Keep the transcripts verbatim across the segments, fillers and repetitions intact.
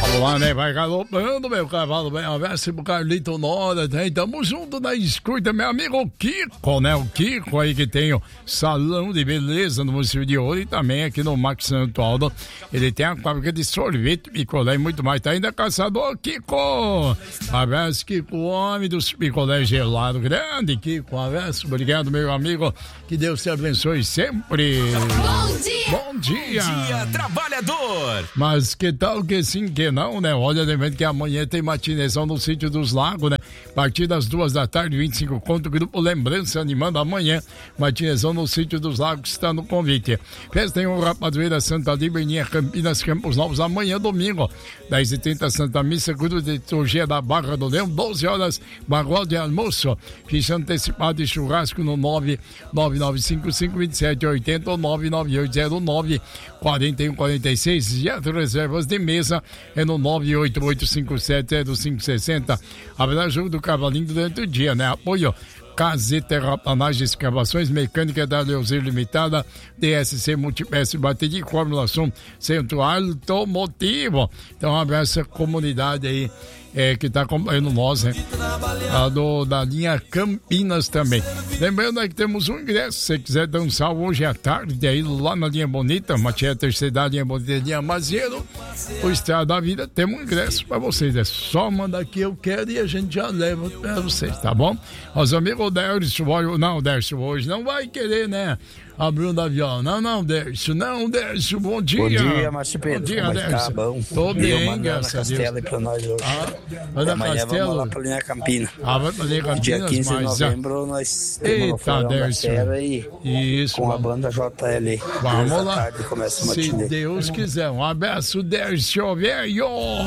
Vamos lá, né? Vai galopando, meu cavalo, bem avésimo, Carlito Nora, né? Tamo junto na escuta, meu amigo Kiko, né? O Kiko aí que tem o salão de beleza no município de Ouro e também aqui no Max Santo Aldo. Ele tem a fábrica de sorvete, picolé e muito mais. Tá ainda caçador, Kiko! Abraço, Kiko, homem dos picolé gelado. Grande, Kiko, abraço. Obrigado, meu amigo. Que Deus te abençoe sempre. Bom dia! Bom dia! Bom dia, trabalhador! Mas que tal que sim, que não, né? Olha, lembrando que amanhã tem matinezão no Sítio dos Lagos, né? A partir das duas da tarde, vinte e cinco conto, Grupo Lembrança animando amanhã. Matinezão no Sítio dos Lagos, está no convite. Festa em honra Padroeira Santa Liberninha, Campinas, Campos Novos, amanhã, domingo, dez e trinta, Santa Missa, Cruz de Liturgia da Barra do Leão, doze horas, Bagual de Almoço. Ficha antecipada de churrasco no nove nove nove cinco cinco dois sete oito zero ou nove nove oito zero nove quatro um quatro seis. E as reservas de mesa é no nove oito oito cinco sete zero cinco seis zero. Haverá jogo do Cavalinho durante o dia, né? Apoio Caseta Terraplanagem, Escavações, Mecânica da Leuzeiro Limitada, D S C Multipeça, Bateria e Formulação Centro Automotivo. Então, um abraço à comunidade aí é, que está acompanhando nós, né? A do, da linha Campinas também. Lembrando aí que temos um ingresso, se você quiser dançar hoje à tarde, aí lá na linha Bonita, Matia Terceira linha Bonita, linha Mazeiro, o Estrada da Vida, temos um ingresso para vocês. É só mandar que eu quero e a gente já leva para vocês, tá bom? Os amigos, o Dércio, não, o Dércio hoje não vai querer, né? A Bruna Viola. Não, não, Dércio, não, Dércio, bom dia. Bom dia, Márcio Pedro. Bom dia, Como Dércio. tá bom? Tô bem, graças a Deus. Castelo aí pra nós hoje. Ah, Ana amanhã Castelo. vamos lá pra linha Campina. Ah, vai pra linha Campinas, dia quinze de mas, novembro nós temos eita, no Fórum da Serra aí. Isso, com vamos. a banda J L. Vamos lá. Tarde, começa o Se matinê. Deus quiser. Um abraço, Dércio, velho.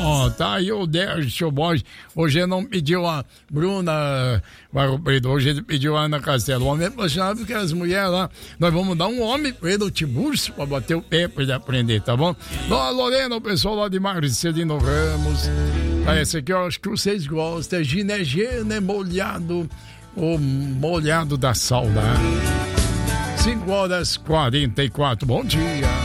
Tá aí o Dércio Borges. Hoje ele não pediu a Bruna, hoje ele pediu a Ana Castelo. O homem é apaixonado porque as mulheres lá, nós vamos dar um homem pra ele, o Tiburcio, pra bater o pé pra ele aprender, tá bom? Dona Lorena, o pessoal lá de Marcelino Ramos. Ah, esse aqui eu acho que vocês gostam. É Ginegene molhado, o molhado da saudade. cinco horas e quarenta e quatro. Bom dia.